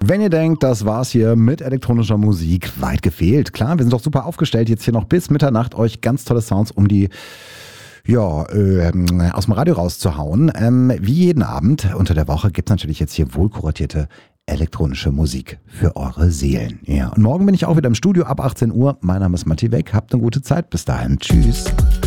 Wenn ihr denkt, das war's hier mit elektronischer Musik, weit gefehlt. Klar, wir sind doch super aufgestellt, jetzt hier noch bis Mitternacht euch ganz tolle Sounds aus dem Radio rauszuhauen. Wie jeden Abend unter der Woche gibt's natürlich jetzt hier wohlkuratierte elektronische Musik für eure Seelen. Ja, und morgen bin ich auch wieder im Studio ab 18 Uhr. Mein Name ist Matti Weck. Habt eine gute Zeit. Bis dahin. Tschüss.